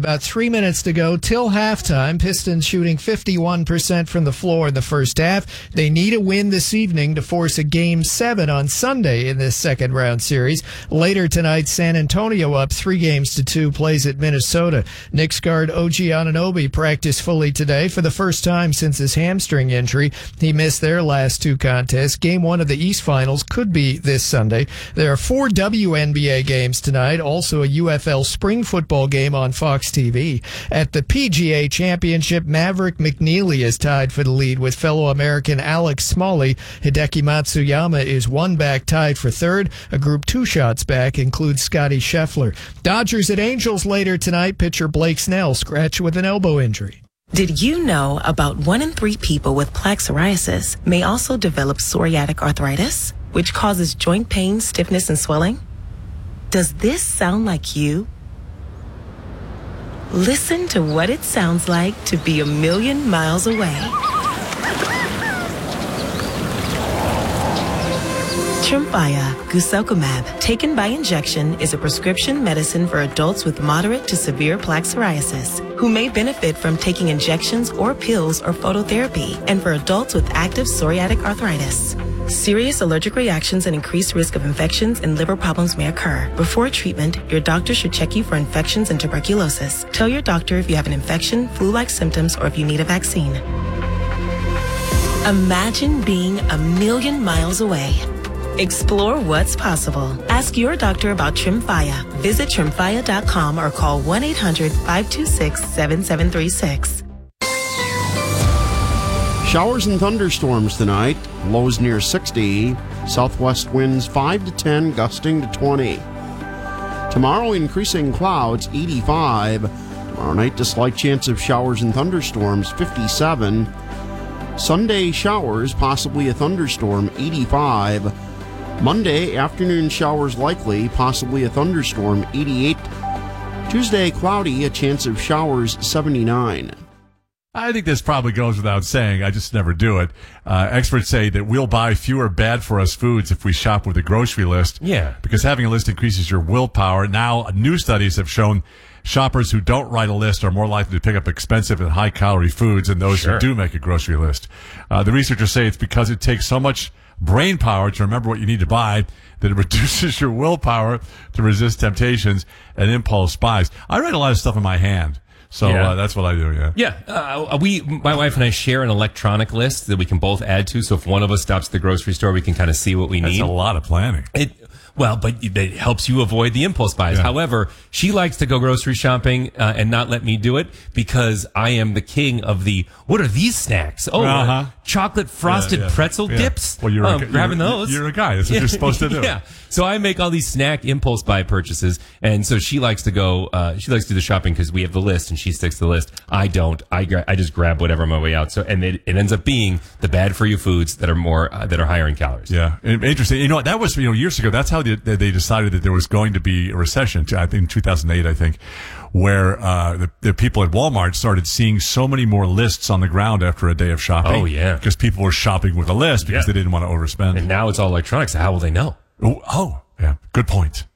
About 3 minutes to go till halftime. Pistons shooting 51% from the floor in the first half. They need a win this evening to force a Game 7 on Sunday in this second round series. Later tonight, San Antonio up 3-2 plays at Minnesota. Knicks guard OG Anunoby practiced fully today for the first time since his hamstring injury. He missed their last two contests. Game 1 of the East Finals could be this Sunday. There are 4 WNBA games tonight, also a UFL spring football game on Fox TV. At the PGA Championship, Maverick McNeely is tied for the lead with fellow American Alex Smalley. Hideki Matsuyama is one back, tied for third. A group 2 shots back includes Scotty Scheffler. Dodgers at Angels later tonight. Pitcher Blake Snell scratched with an elbow injury. Did you know about 1 in 3 people with plaque psoriasis may also develop psoriatic arthritis, which causes joint pain, stiffness, and swelling? Does this sound like you? Listen to what it sounds like to be a million miles away. Tremfya guselkumab, taken by injection, is a prescription medicine for adults with moderate to severe plaque psoriasis who may benefit from taking injections or pills or phototherapy, and for adults with active psoriatic arthritis. Serious allergic reactions and increased risk of infections and liver problems may occur. Before treatment, your doctor should check you for infections and tuberculosis. Tell your doctor if you have an infection, flu-like symptoms, or if you need a vaccine. Imagine being a million miles away. Explore what's possible. Ask your doctor about Tremfya. Visit Tremfya.com or call 1-800-526-7736. Showers and thunderstorms tonight. Lows near 60. Southwest winds 5 to 10, gusting to 20. Tomorrow, increasing clouds, 85. Tomorrow night, a slight chance of showers and thunderstorms, 57. Sunday, showers, possibly a thunderstorm, 85. Monday, afternoon showers likely, possibly a thunderstorm, 88. Tuesday, cloudy, a chance of showers, 79. I think this probably goes without saying. I just never do it. Experts say that we'll buy fewer bad-for-us foods if we shop with a grocery list. Yeah. Because having a list increases your willpower. Now, new studies have shown shoppers who don't write a list are more likely to pick up expensive and high-calorie foods than those who do make a grocery list. The researchers say it's because it takes so much brain power to remember what you need to buy that it reduces your willpower to resist temptations and impulse buys. I write a lot of stuff in my hand. So that's what I do, my wife and I share an electronic list that we can both add to. So if one of us stops at the grocery store, we can kind of see what we need. That's a lot of planning. But it helps you avoid the impulse buys. Yeah. However, she likes to go grocery shopping and not let me do it because I am the king of what are these snacks? Oh, chocolate frosted pretzel dips? Well, you're grabbing those. You're a guy. That's what you're supposed to do. Yeah. So I make all these snack impulse buy purchases. And so she likes to go, she likes to do the shopping because we have the list and she sticks to the list. I don't. I just grab whatever on my way out. So, and it ends up being the bad for you foods that are more, that are higher in calories. Yeah. Interesting. You know, that was, years ago, that's how they decided that there was going to be a recession. I think in 2008, where the people at Walmart started seeing so many more lists on the ground after a day of shopping. Oh, yeah. Because people were shopping with a list because they didn't want to overspend. And now it's all electronic, so how will they know? Oh, yeah. Good point.